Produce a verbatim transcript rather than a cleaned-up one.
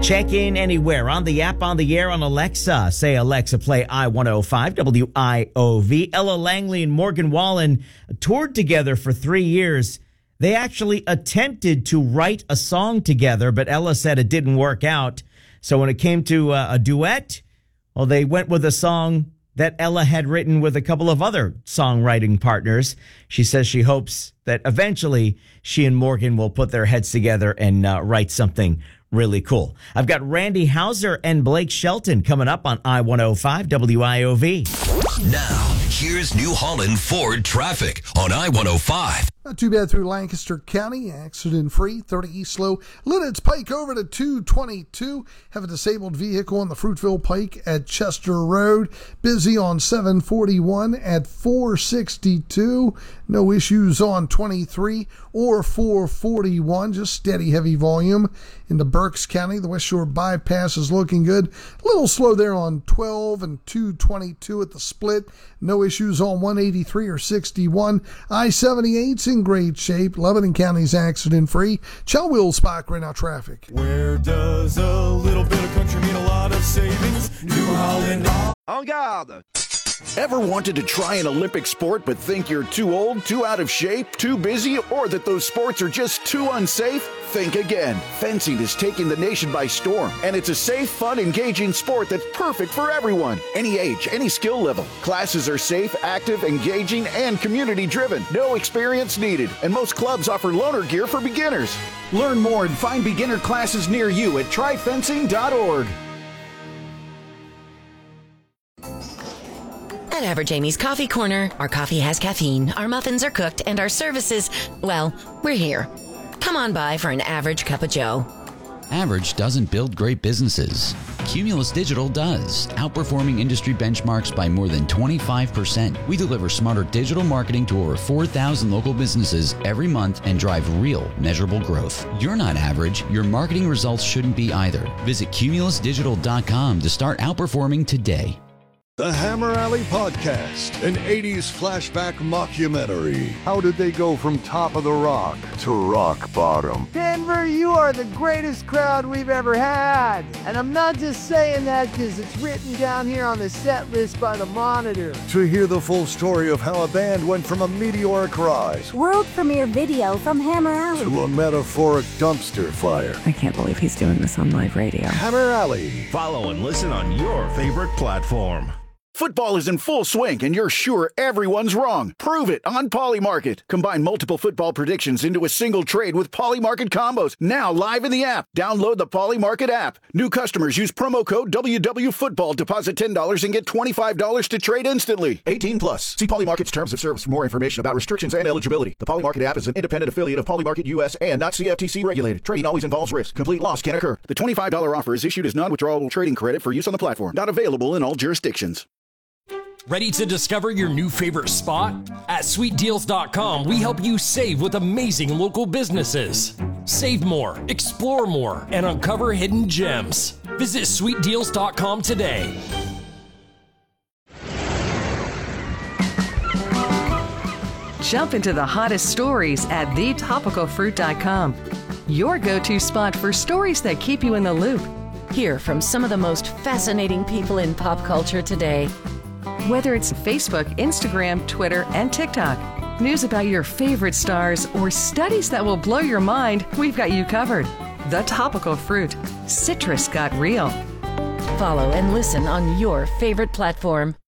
Check in anywhere, on the app, on the air, on Alexa. Say, Alexa, play I one oh five W I O V. Ella Langley and Morgan Wallen toured together for three years. They actually attempted to write a song together, but Ella said it didn't work out. So when it came to uh, a duet, well, they went with a song that Ella had written with a couple of other songwriting partners. She says she hopes that eventually she and Morgan will put their heads together and uh, write something really cool. I've got Randy Houser and Blake Shelton coming up on I one oh five W I O V. Now, here's New Holland Ford traffic on I one oh five. Not too bad through Lancaster County, accident-free, thirty east slow. Linnets Pike over to two twenty-two. Have a disabled vehicle on the Fruitville Pike at Chester Road. Busy on seven forty-one at four sixty-two. No issues on twenty-three or four forty-one. Just steady, heavy volume into Berks County. The West Shore Bypass is looking good. A little slow there on twelve and two twenty-two at the split. No issues on one eighty-three or sixty-one. I seventy-eight's in great shape. Lebanon County's accident-free. Chelwell Spike right now traffic. Where does a little bit of country mean a lot of savings? New Holland. En garde! Ever wanted to try an Olympic sport but think you're too old, too out of shape, too busy, or that those sports are just too unsafe? Think again. Fencing is taking the nation by storm, and it's a safe, fun, engaging sport that's perfect for everyone. Any age, any skill level. Classes are safe, active, engaging, and community-driven. No experience needed, and most clubs offer loaner gear for beginners. Learn more and find beginner classes near you at try fencing dot org. At Average Amy's Coffee Corner, our coffee has caffeine, our muffins are cooked, and our services, well, we're here. Come on by for an average cup of joe. Average doesn't build great businesses. Cumulus Digital does, outperforming industry benchmarks by more than twenty-five percent. We deliver smarter digital marketing to over four thousand local businesses every month and drive real, measurable growth. You're not average. Your marketing results shouldn't be either. Visit cumulus digital dot com to start outperforming today. The Hammer Alley Podcast, an eighties flashback mockumentary. How did they go from top of the rock to rock bottom? Denver, you are the greatest crowd we've ever had. And I'm not just saying that because it's written down here on the set list by the Monitor. To hear the full story of how a band went from a meteoric rise, world premiere video from Hammer Alley, to a metaphoric dumpster fire. I can't believe he's doing this on live radio. Hammer Alley. Follow and listen on your favorite platform. Football is in full swing, and you're sure everyone's wrong. Prove it on Polymarket. Combine multiple football predictions into a single trade with Polymarket combos. Now live in the app. Download the Polymarket app. New customers use promo code W W Football. Deposit ten dollars and get twenty-five dollars to trade instantly. eighteen plus. See Polymarket's terms of service for more information about restrictions and eligibility. The Polymarket app is an independent affiliate of Polymarket U S and not C F T C regulated. Trading always involves risk. Complete loss can occur. The twenty-five dollars offer is issued as non-withdrawable trading credit for use on the platform. Not available in all jurisdictions. Ready to discover your new favorite spot? At sweet deals dot com, we help you save with amazing local businesses. Save more, explore more, and uncover hidden gems. Visit sweet deals dot com today. Jump into the hottest stories at the topical fruit dot com. Your go-to spot for stories that keep you in the loop. Hear from some of the most fascinating people in pop culture today. Whether it's Facebook, Instagram, Twitter, and TikTok, news about your favorite stars, or studies that will blow your mind, we've got you covered. The Topical Fruit. Citrus got real. Follow and listen on your favorite platform.